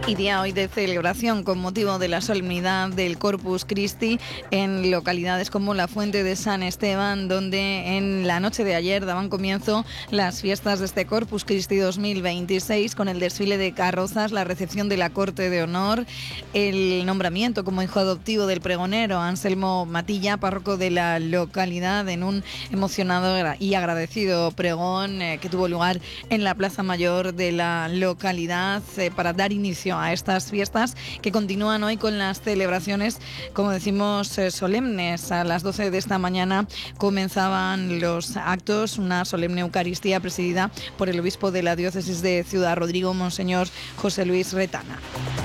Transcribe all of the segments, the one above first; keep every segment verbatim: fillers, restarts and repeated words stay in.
Y día hoy de celebración con motivo de la solemnidad del Corpus Christi en localidades como la Fuente de San Esteban, donde en la noche de ayer daban comienzo las fiestas de este Corpus Christi dos mil veintiséis con el desfile de carrozas, la recepción de la Corte de Honor, el nombramiento como hijo adoptivo del pregonero Anselmo Matilla, párroco de la localidad, en un emocionado y agradecido pregón eh, que tuvo lugar en la Plaza Mayor de la localidad eh, para dar inicio a estas fiestas que continúan hoy con las celebraciones, como decimos, eh, solemnes. A las doce de esta mañana comenzaban los actos, una solemne Eucaristía presidida por el obispo de la diócesis de Ciudad Rodrigo, Monseñor José Luis Retana.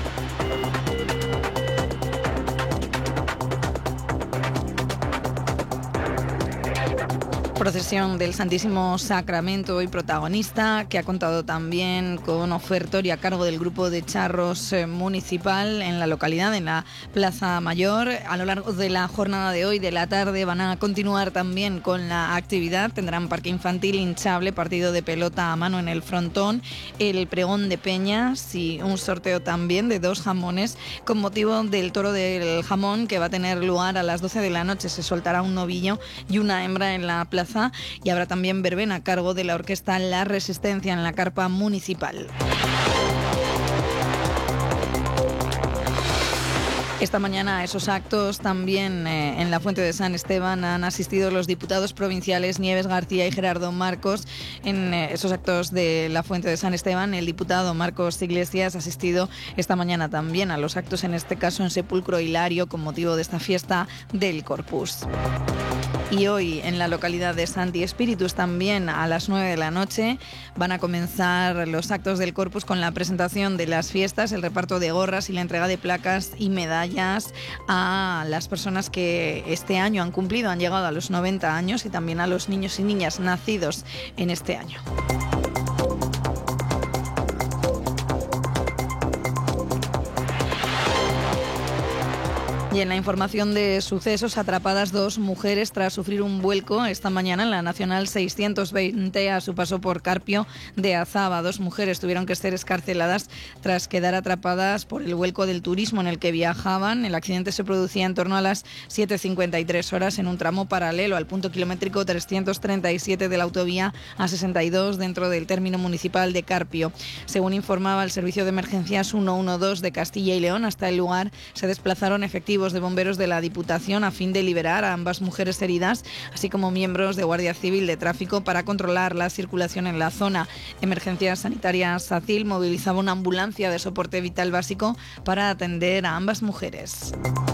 Procesión del Santísimo Sacramento, hoy protagonista, que ha contado también con ofertorio a cargo del grupo de charros eh, municipal en la localidad, en la Plaza Mayor. A lo largo de la jornada de hoy, de la tarde, van a continuar también con la actividad. Tendrán parque infantil hinchable, partido de pelota a mano en el frontón, el pregón de peñas y un sorteo también de dos jamones con motivo del toro del jamón que va a tener lugar a las doce de la noche. Se soltará un novillo y una hembra en la plaza. Y habrá también verbena a cargo de la orquesta La Resistencia en la carpa municipal. Esta mañana a esos actos también eh, en la Fuente de San Esteban han asistido los diputados provinciales Nieves García y Gerardo Marcos. En eh, esos actos de la Fuente de San Esteban, el diputado Marcos Iglesias ha asistido esta mañana también a los actos, en este caso en Sepulcro Hilario, con motivo de esta fiesta del Corpus. Y hoy en la localidad de Santi Espíritus también a las nueve de la noche van a comenzar los actos del Corpus con la presentación de las fiestas, el reparto de gorras y la entrega de placas y medallas a las personas que este año han cumplido, han llegado a los noventa años, y también a los niños y niñas nacidos en este año. Y en la información de sucesos, atrapadas dos mujeres tras sufrir un vuelco esta mañana en la Nacional seiscientos veinte a su paso por Carpio de Azaba. Dos mujeres tuvieron que ser excarceladas tras quedar atrapadas por el vuelco del turismo en el que viajaban. El accidente se producía en torno a las siete cincuenta y tres horas en un tramo paralelo al punto kilométrico trescientos treinta y siete de la autovía A sesenta y dos dentro del término municipal de Carpio. Según informaba el Servicio de Emergencias ciento doce de Castilla y León, hasta el lugar se desplazaron efectivos de bomberos de la Diputación a fin de liberar a ambas mujeres heridas, así como miembros de Guardia Civil de Tráfico para controlar la circulación en la zona. Emergencias Sanitarias SACIL movilizaba una ambulancia de soporte vital básico para atender a ambas mujeres.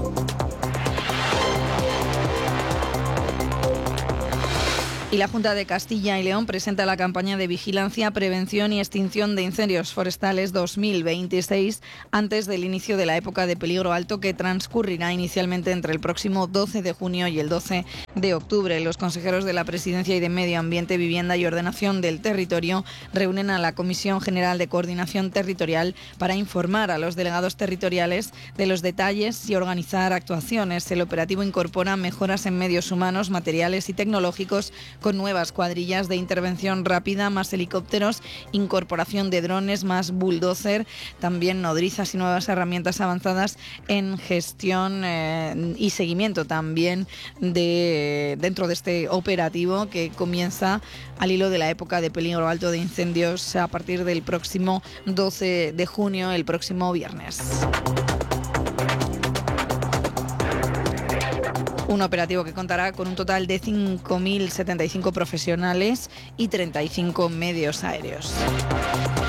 Y la Junta de Castilla y León presenta la campaña de vigilancia, prevención y extinción de incendios forestales dos mil veintiséis antes del inicio de la época de peligro alto, que transcurrirá inicialmente entre el próximo doce de junio y el doce de octubre. Los consejeros de la Presidencia y de Medio Ambiente, Vivienda y Ordenación del Territorio reúnen a la Comisión General de Coordinación Territorial para informar a los delegados territoriales de los detalles y organizar actuaciones. El operativo incorpora mejoras en medios humanos, materiales y tecnológicos, con nuevas cuadrillas de intervención rápida, más helicópteros, incorporación de drones, más bulldozer, también nodrizas y nuevas herramientas avanzadas en gestión eh, y seguimiento también de dentro de este operativo que comienza al hilo de la época de peligro alto de incendios a partir del próximo doce de junio, el próximo viernes. Un operativo que contará con un total de cinco mil setenta y cinco profesionales y treinta y cinco medios aéreos.